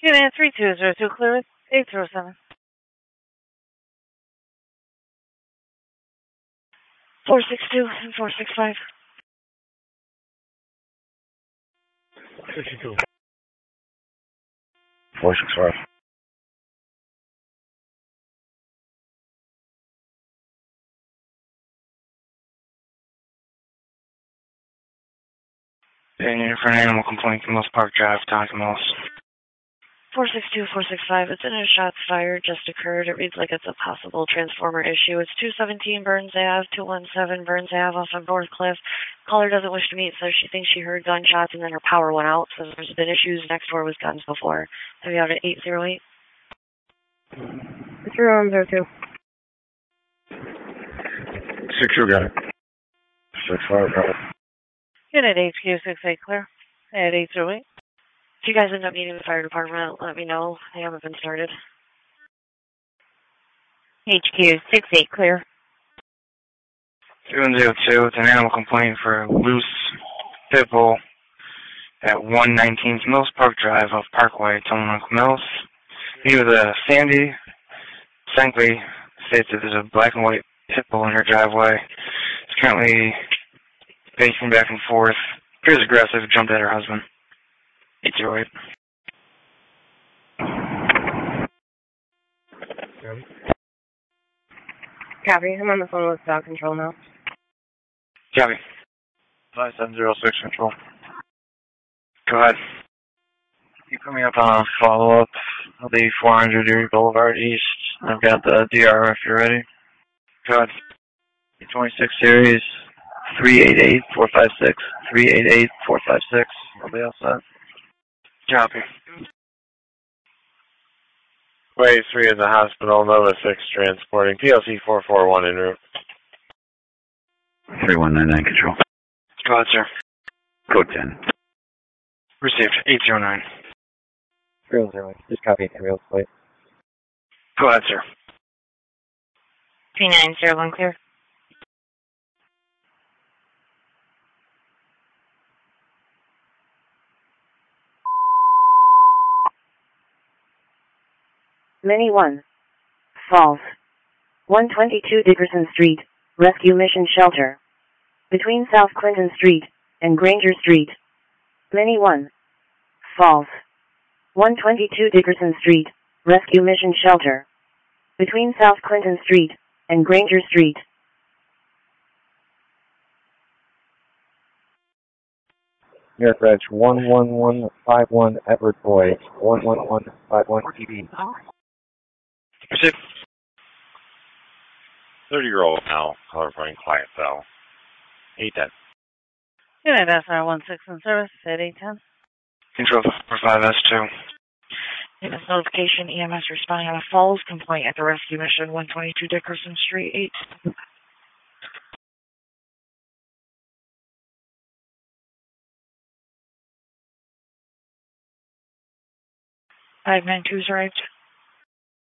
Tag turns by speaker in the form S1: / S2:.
S1: Unit 3202, clear with 807. 462 and 465.
S2: 62. 465.
S3: Opinion for an animal complaint from Mills Park Drive, Tonka Mills.
S1: 462, 465. Incident of shots fired just occurred. It reads like it's a possible transformer issue. It's 217 Burns Ave, 217 Burns Ave off of North Cliff. Caller doesn't wish to meet, so she thinks she heard gunshots and then her power went out. So there's been issues next door with guns before. Have you out at 808?
S4: 3102.
S2: 62 got it. 65 got it.
S1: Unit HQ68 clear. At 808. If you guys end up meeting the fire department, let me know. They haven't been started.
S4: HQ68 clear.
S3: 2102, it's an animal complaint for a loose pit bull at 119 Mills Park Drive off Parkway, Tillamook Mills. He was a Sandy. Shankly states that there's a black and white pit bull in her driveway. It's currently pacing back and forth. Appears aggressive, jumped at her husband. 808.
S4: Copy. I'm on the phone with dog control now.
S3: Copy.
S2: 5706 control.
S3: Go ahead.
S2: You put me up on a follow-up. I'll be 400 Erie Boulevard East. I've got the DR if you're ready.
S3: Go ahead.
S2: 26 series, 388-456, 388-456. I'll be all set.
S3: Copy.
S2: Wave 3 is the hospital, Nova 6 transporting, PLC 441 en route.
S5: 3199 control.
S3: Go ahead, sir.
S5: Code 10.
S3: Received. 809.
S6: 301. Just copy it, real quick.
S3: Go ahead, sir.
S4: 3901 clear.
S7: Mini 1. Falls. 122 Dickerson Street, Rescue Mission Shelter. Between South Clinton Street and Granger Street. Mini 1. Falls. 122 Dickerson Street, Rescue Mission Shelter. Between South Clinton Street and Granger Street.
S6: Near Bridge 11151 Edward Boyd, 11151 TV.
S3: Received.
S2: 30-year-old male, color running clientele. 810.
S1: Unit SR16 in service at 810.
S3: Control 45S2.
S1: Unit notification, EMS responding on a falls complaint at the Rescue Mission, 122 Dickerson Street, 8. 592's arrived.